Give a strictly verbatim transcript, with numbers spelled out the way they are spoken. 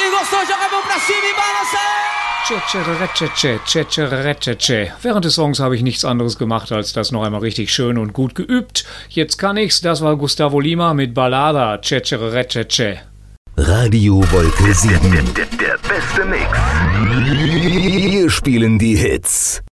Quem gostou, joga a mão pra cima e balança! Während des Songs habe ich nichts anderes gemacht, als das noch einmal richtig schön und gut geübt. Jetzt kann ich's. Das war Gustavo Lima mit Ballada. Radio Wolke sieben. Der, der, der beste Mix. Wir spielen die Hits.